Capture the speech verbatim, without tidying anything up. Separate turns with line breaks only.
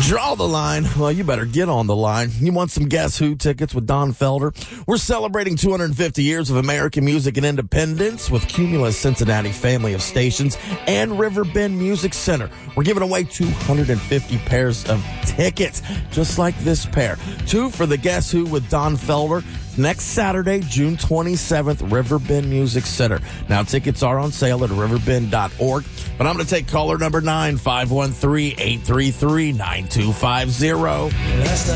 Draw the line. Well, you better get on the line. You want some Guess Who tickets with Don Felder? We're celebrating two hundred fifty years of American music and independence with Cumulus Cincinnati family of stations and Riverbend Music Center. We're giving away two hundred fifty pairs of tickets, just like this pair. Two for the Guess Who with Don Felder next Saturday, June twenty-seventh, Riverbend Music Center. Now, tickets are on sale at riverbend dot org, but I'm going to take caller number nine, five one three, eight three three, nine two five zero.